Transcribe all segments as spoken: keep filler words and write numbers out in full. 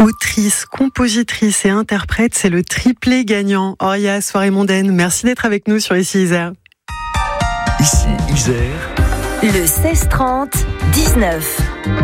Autrice, compositrice et interprète, c'est le triplé gagnant. Auria Soirée Mondaine, merci d'être avec nous sur Ici Isère. Ici Isère. Le seize trente dix-neuf.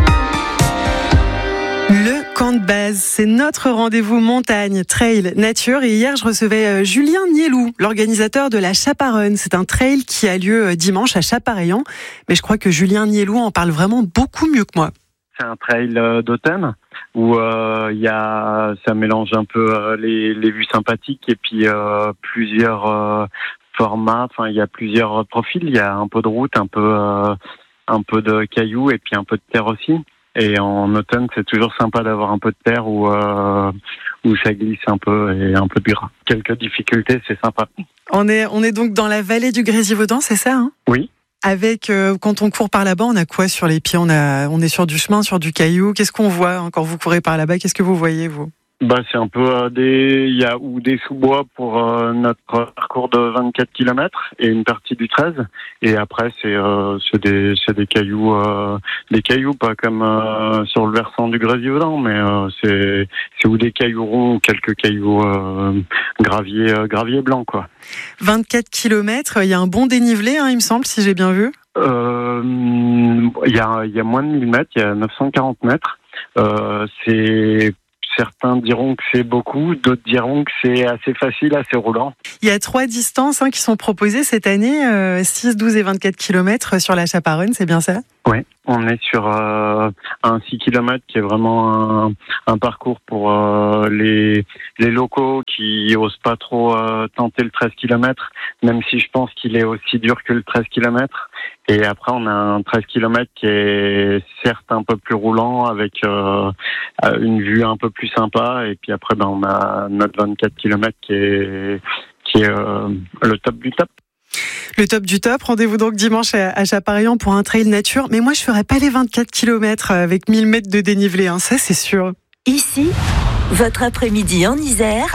Le camp de base, c'est notre rendez-vous montagne, trail, nature. Et hier, je recevais Julien Nielou, l'organisateur de la Chaparronne. C'est un trail qui a lieu dimanche à Chapareillan. Mais je crois que Julien Nielou en parle vraiment beaucoup mieux que moi. C'est un trail d'automne où il euh, y a, ça mélange un peu euh, les, les vues sympathiques et puis euh, plusieurs euh, formats. Enfin, il y a plusieurs profils. Il y a un peu de route, un peu, euh, un peu de cailloux et puis un peu de terre aussi. Et en automne, c'est toujours sympa d'avoir un peu de terre où euh, où ça glisse un peu et un peu de gras. Quelques difficultés, c'est sympa. On est on est donc dans la vallée du Grésivaudan, c'est ça, hein ? Oui. Avec euh, quand on court par là-bas, on a quoi sur les pieds ? On a on est sur du chemin, sur du caillou. Qu'est-ce qu'on voit hein, quand vous courez par là-bas ? Qu'est-ce que vous voyez vous ? Bah c'est un peu euh, des il y a ou des sous-bois pour euh, notre parcours de vingt-quatre kilomètres et une partie du treize et après c'est euh, c'est des c'est des cailloux euh, des cailloux pas comme euh, sur le versant du Grésivaudan mais euh, c'est c'est ou des cailloux ronds ou quelques cailloux euh, gravier euh, gravier blanc quoi. vingt-quatre kilomètres, il y a un bon dénivelé hein, il me semble si j'ai bien vu. Euh il y a il y a moins de mille mètres, il y a neuf cent quarante mètres. Euh c'est Certains diront que c'est beaucoup, d'autres diront que c'est assez facile, assez roulant. Il y a trois distances hein, qui sont proposées cette année, euh, six, douze et vingt-quatre kilomètres sur la Chaparronne, c'est bien ça ? Oui, on est sur euh, un six kilomètres qui est vraiment un, un parcours pour euh, les, les locaux qui osent pas trop euh, tenter le treize kilomètres, même si je pense qu'il est aussi dur que le treize kilomètres. Et après, on a un treize kilomètres qui est certes un peu plus roulant avec euh, une vue un peu plus sympa. Et puis après, ben, on a notre vingt-quatre kilomètres qui est, qui est euh, le top du top. Le top du top, rendez-vous donc dimanche à Chapareillan pour un trail nature. Mais moi, je ferais pas les vingt-quatre kilomètres avec mille mètres de dénivelé, hein, ça c'est sûr. Ici, votre après-midi en Isère.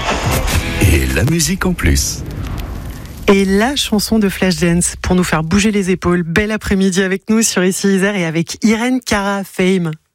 Et la musique en plus. Et la chanson de Flashdance pour nous faire bouger les épaules. Bel après-midi avec nous sur Ici Isère et avec Irène Cara, Fame.